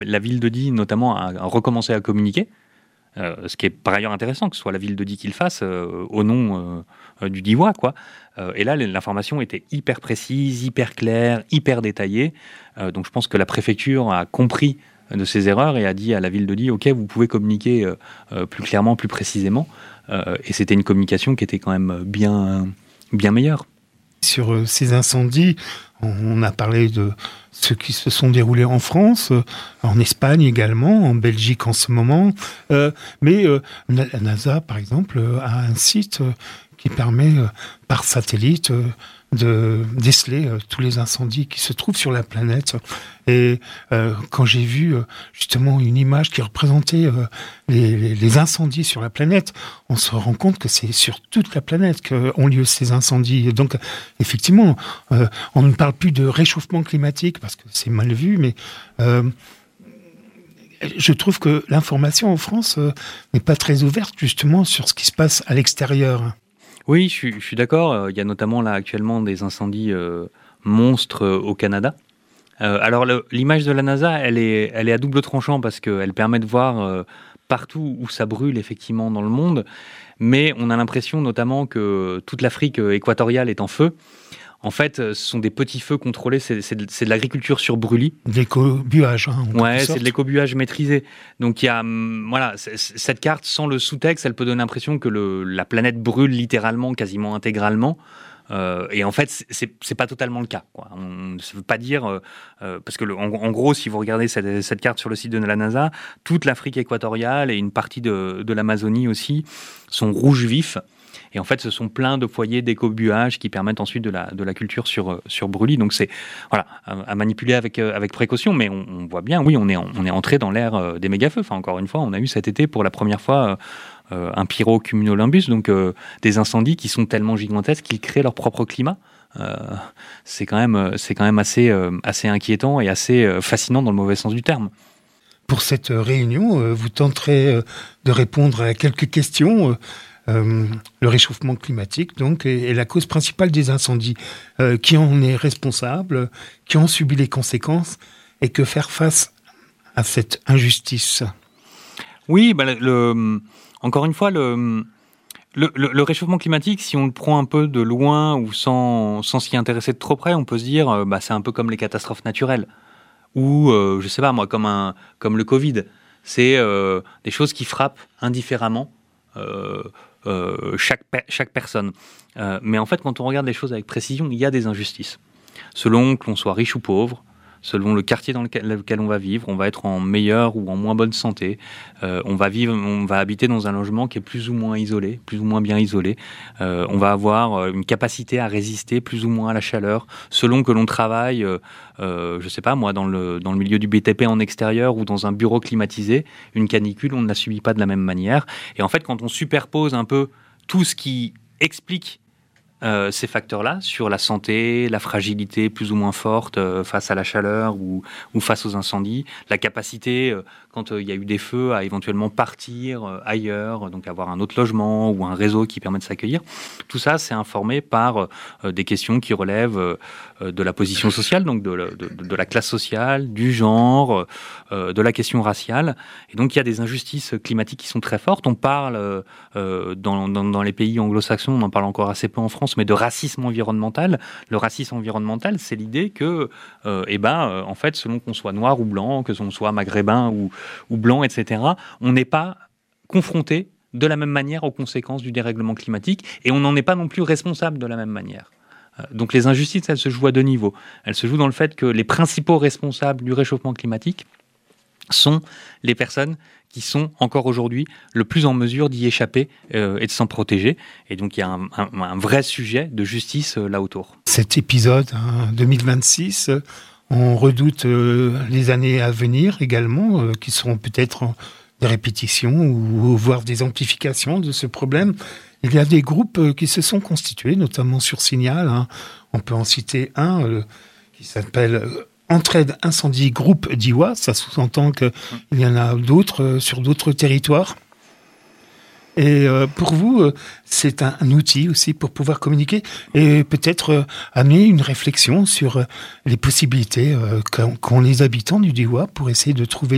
La ville de Die, notamment, a recommencé à communiquer, ce qui est par ailleurs intéressant, que ce soit la ville de Die qui le fasse, au nom du Diois, quoi. Et là, l'information était hyper précise, hyper claire, hyper détaillée. Donc je pense que la préfecture a compris de ses erreurs et a dit à la ville de Die, ok, vous pouvez communiquer plus clairement, plus précisément. Et c'était une communication qui était quand même bien meilleure. Sur ces incendies, on a parlé de ceux qui se sont déroulés en France, en Espagne également, en Belgique en ce moment. Mais la NASA, par exemple, a un site qui permet, par satellite, de déceler tous les incendies qui se trouvent sur la planète. Et quand j'ai vu justement une image qui représentait les incendies sur la planète, on se rend compte que c'est sur toute la planète qu'ont lieu ces incendies. Donc effectivement, on ne parle plus de réchauffement climatique parce que c'est mal vu, mais je trouve que l'information en France n'est pas très ouverte justement sur ce qui se passe à l'extérieur. Oui, je suis d'accord. Il y a notamment là actuellement des incendies monstres au Canada. Alors l'image de la NASA, elle est à double tranchant parce qu'elle permet de voir partout où ça brûle effectivement dans le monde, mais on a l'impression notamment que toute l'Afrique équatoriale est en feu. En fait, ce sont des petits feux contrôlés, c'est de l'agriculture sur brûlis. De l'écobuage. Ouais, c'est de l'écobuage maîtrisé. Donc il y a, voilà, cette carte sans le sous-texte, elle peut donner l'impression que la planète brûle littéralement, quasiment intégralement. Et en fait, c'est pas totalement le cas, quoi. Ça veut pas dire parce que en gros, si vous regardez cette carte sur le site de la NASA, toute l'Afrique équatoriale et une partie de l'Amazonie aussi sont rouges vifs. Et en fait, ce sont plein de foyers d'écobuage qui permettent ensuite de la culture sur brûlis. Donc c'est voilà, à manipuler avec précaution, mais on voit bien, oui, on est entré dans l'ère des méga-feux. Enfin, encore une fois, on a eu cet été pour la première fois un pyrocumulonimbus, donc des incendies qui sont tellement gigantesques qu'ils créent leur propre climat. C'est quand même assez inquiétant et assez fascinant dans le mauvais sens du terme. Pour cette réunion, vous tenterez de répondre à quelques questions. Le réchauffement climatique, donc, est la cause principale des incendies. Qui en est responsable? Qui en subit les conséquences? Et que faire face à cette injustice? Oui, encore une fois, le réchauffement climatique, si on le prend un peu de loin ou sans s'y intéresser de trop près, on peut se dire c'est un peu comme les catastrophes naturelles. Ou, je sais pas moi, comme le Covid. C'est des choses qui frappent indifféremment chaque personne. Mais en fait, quand on regarde les choses avec précision, il y a des injustices. Selon que l'on soit riche ou pauvre, selon le quartier dans lequel on va vivre, on va être en meilleure ou en moins bonne santé. On va habiter dans un logement qui est plus ou moins isolé, plus ou moins bien isolé. On va avoir une capacité à résister plus ou moins à la chaleur, selon que l'on travaille, je sais pas moi, dans le milieu du BTP en extérieur ou dans un bureau climatisé. Une canicule, on ne la subit pas de la même manière. Et en fait, quand on superpose un peu tout ce qui explique ces facteurs-là sur la santé, la fragilité plus ou moins forte face à la chaleur ou face aux incendies, la capacité, quand il y a eu des feux, à éventuellement partir ailleurs, donc avoir un autre logement ou un réseau qui permet de s'accueillir. Tout ça, c'est informé par des questions qui relèvent de la position sociale, donc de la classe sociale, du genre, de la question raciale. Et donc, il y a des injustices climatiques qui sont très fortes. On parle, dans les pays anglo-saxons, on en parle encore assez peu en France, mais de racisme environnemental. Le racisme environnemental, c'est l'idée que, en fait, selon qu'on soit noir ou blanc, que l'on soit maghrébin ou blanc, etc., on n'est pas confronté de la même manière aux conséquences du dérèglement climatique et on n'en est pas non plus responsable de la même manière. Donc les injustices, elles se jouent à deux niveaux. Elles se jouent dans le fait que les principaux responsables du réchauffement climatique sont les personnes qui sont encore aujourd'hui le plus en mesure d'y échapper et de s'en protéger. Et donc il y a un vrai sujet de justice là autour. Cet épisode, 2026, on redoute les années à venir également, qui seront peut-être des répétitions ou voire des amplifications de ce problème. Il y a des groupes qui se sont constitués, notamment sur Signal. On peut en citer un qui s'appelle Entraide Incendie Groupe Diois. Ça sous-entend qu'il y en a d'autres sur d'autres territoires. Et pour vous, c'est un outil aussi pour pouvoir communiquer et peut-être amener une réflexion sur les possibilités qu'ont les habitants du Diois pour essayer de trouver